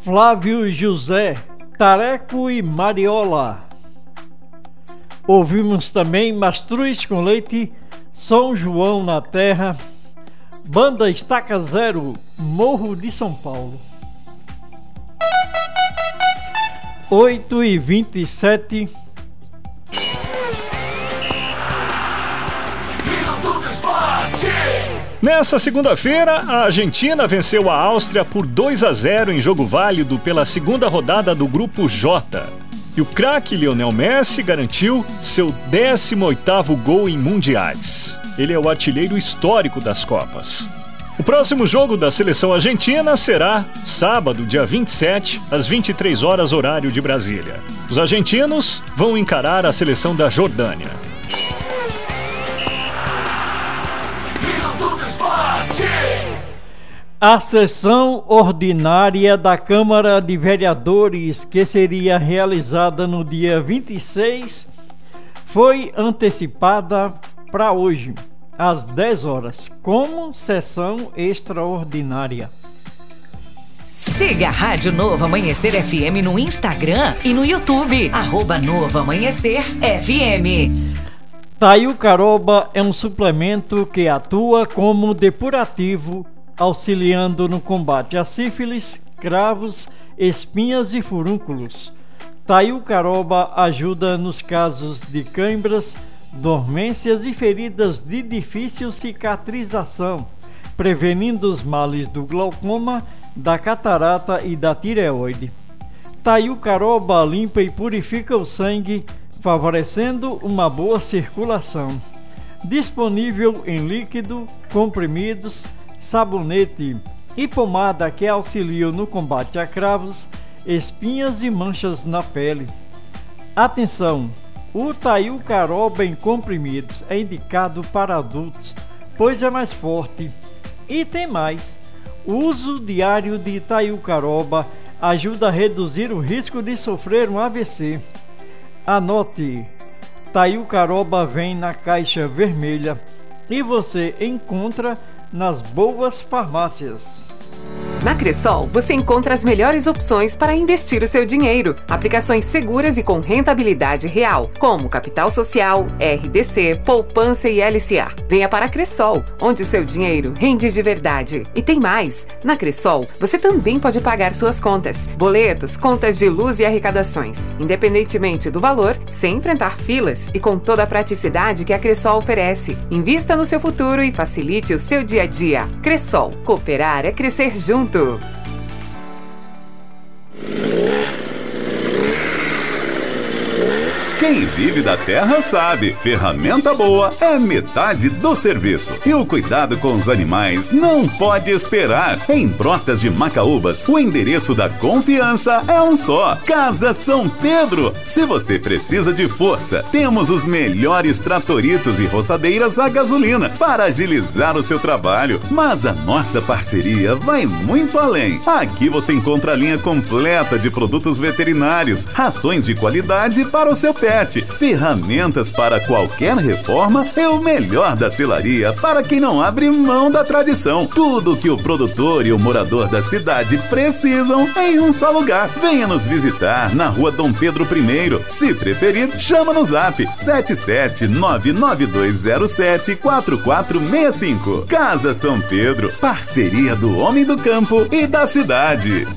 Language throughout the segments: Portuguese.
Flávio José, Tareco e Mariola. Ouvimos também Mastruz com Leite, São João na Terra, Banda Estaca Zero, Morro de São Paulo. 8h27. Nessa segunda-feira, a Argentina venceu a Áustria por 2-0 em jogo válido pela segunda rodada do Grupo J. E o craque Lionel Messi garantiu seu 18º gol em mundiais. Ele é o artilheiro histórico das Copas. O próximo jogo da seleção argentina será sábado, dia 27, às 23 horas, horário de Brasília. Os argentinos vão encarar a seleção da Jordânia. A sessão ordinária da Câmara de Vereadores, que seria realizada no dia 26, foi antecipada para hoje, às 10 horas, como sessão extraordinária. Siga a Rádio Novo Amanhecer FM no Instagram e no YouTube, @Novo Amanhecer FM. Taiucaroba é um suplemento que atua como depurativo, auxiliando no combate a sífilis, cravos, espinhas e furúnculos. Taiucaroba ajuda nos casos de cãibras, dormências e feridas de difícil cicatrização, prevenindo os males do glaucoma, da catarata e da tireoide. Taiucaroba limpa e purifica o sangue, favorecendo uma boa circulação. Disponível em líquido, comprimidos, sabonete e pomada que auxiliam no combate a cravos, espinhas e manchas na pele. Atenção! O Taiucaroba em comprimidos é indicado para adultos, pois é mais forte. E tem mais: o uso diário de Taiucaroba ajuda a reduzir o risco de sofrer um AVC. Anote: Taiucaroba vem na caixa vermelha e você encontra nas boas farmácias. Na Cressol, você encontra as melhores opções para investir o seu dinheiro. Aplicações seguras e com rentabilidade real, como Capital Social, RDC, Poupança e LCA. Venha para a Cressol, onde o seu dinheiro rende de verdade. E tem mais! Na Cressol, você também pode pagar suas contas, boletos, contas de luz e arrecadações, independentemente do valor, sem enfrentar filas e com toda a praticidade que a Cressol oferece. Invista no seu futuro e facilite o seu dia a dia. Cressol, cooperar é crescer junto. Quem vive da terra sabe, ferramenta boa é metade do serviço. E o cuidado com os animais não pode esperar. Em Brotas de Macaúbas, o endereço da confiança é um só: Casa São Pedro. Se você precisa de força, temos os melhores tratoritos e roçadeiras a gasolina para agilizar o seu trabalho. Mas a nossa parceria vai muito além. Aqui você encontra a linha completa de produtos veterinários, rações de qualidade para o seu pet, ferramentas para qualquer reforma e o melhor da selaria para quem não abre mão da tradição. Tudo que o produtor e o morador da cidade precisam em um só lugar. Venha nos visitar na Rua Dom Pedro I. Se preferir, chama no zap 77992074465. Casa São Pedro, parceria do homem do campo e da cidade.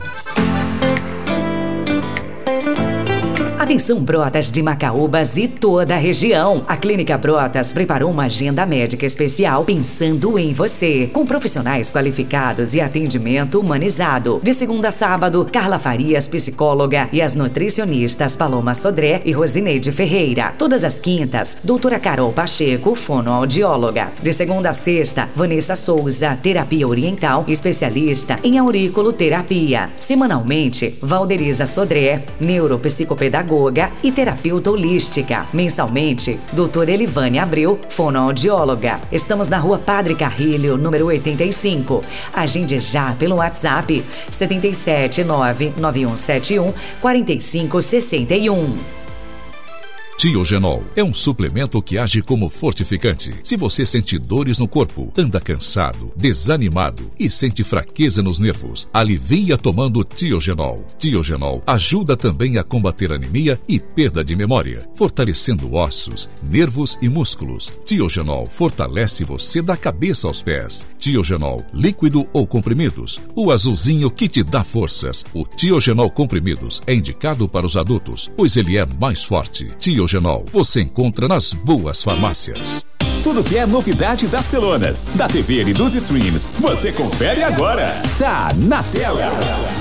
Atenção, Brotas de Macaúbas e toda a região. A Clínica Brotas preparou uma agenda médica especial pensando em você, com profissionais qualificados e atendimento humanizado. De segunda a sábado, Carla Farias, psicóloga, e as nutricionistas Paloma Sodré e Rosineide Ferreira. Todas as quintas, doutora Carol Pacheco, fonoaudióloga. De segunda a sexta, Vanessa Souza, terapia oriental, especialista em auriculoterapia. Semanalmente, Valderiza Sodré, neuropsicopedagoga e terapeuta holística. Mensalmente, doutora Elivane Abreu, fonoaudióloga. Estamos na Rua Padre Carrilho, número 85. Agende já pelo WhatsApp 77991714561. Tiogenol é um suplemento que age como fortificante. Se você sente dores no corpo, anda cansado, desanimado e sente fraqueza nos nervos, alivia tomando Tiogenol. Tiogenol ajuda também a combater anemia e perda de memória, fortalecendo ossos, nervos e músculos. Tiogenol fortalece você da cabeça aos pés. Tiogenol, líquido ou comprimidos, o azulzinho que te dá forças. O Tiogenol comprimidos é indicado para os adultos, pois ele é mais forte. Tiogenol você encontra nas boas farmácias. Tudo que é novidade das telonas, da TV e dos streams, você confere agora. Tá na tela.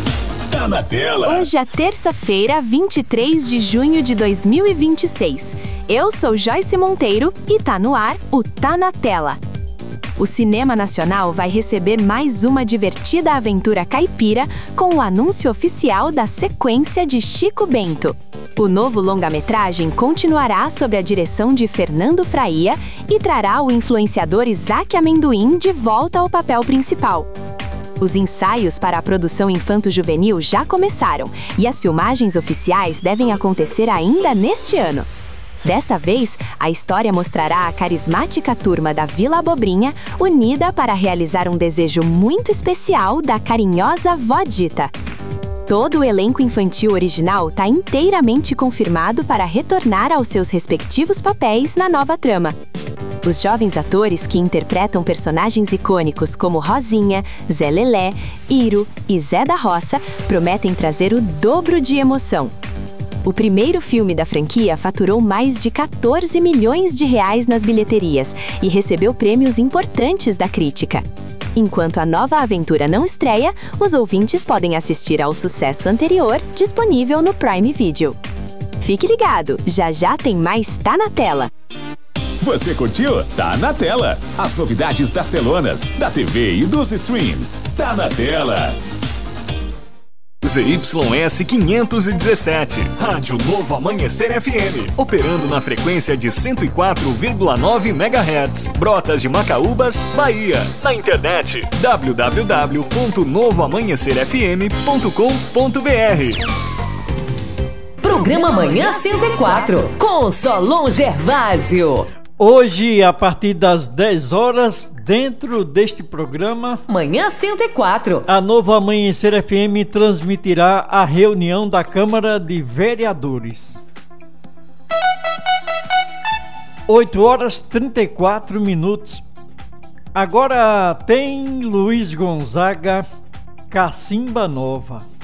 Tá na tela. Hoje é terça-feira, 23 de junho de 2026. Eu sou Joyce Monteiro e tá no ar o Tá na Tela. O cinema nacional vai receber mais uma divertida aventura caipira com o anúncio oficial da sequência de Chico Bento. O novo longa-metragem continuará sob a direção de Fernando Fraia e trará o influenciador Isaac Amendoim de volta ao papel principal. Os ensaios para a produção infanto-juvenil já começaram e as filmagens oficiais devem acontecer ainda neste ano. Desta vez, a história mostrará a carismática turma da Vila Abobrinha unida para realizar um desejo muito especial da carinhosa vó Dita. Todo o elenco infantil original está inteiramente confirmado para retornar aos seus respectivos papéis na nova trama. Os jovens atores que interpretam personagens icônicos como Rosinha, Zé Lelé, Iro e Zé da Roça prometem trazer o dobro de emoção. O primeiro filme da franquia faturou mais de 14 milhões de reais nas bilheterias e recebeu prêmios importantes da crítica. Enquanto a nova aventura não estreia, os ouvintes podem assistir ao sucesso anterior, disponível no Prime Video. Fique ligado, já já tem mais Tá na Tela. Você curtiu? Tá na tela. As novidades das telonas, da TV e dos streams. Tá na tela. ZYS 517, Rádio Novo Amanhecer FM, operando na frequência de 104,9 MHz, Brotas de Macaúbas, Bahia. Na internet, www.novoamanhecerfm.com.br. Programa Manhã 104, com Solon Gervásio. Hoje, a partir das 10 horas, dentro deste programa, Manhã 104, a Novo Amanhecer FM transmitirá a reunião da Câmara de Vereadores. 8 horas 34 minutos. Agora tem Luiz Gonzaga, Cacimba Nova.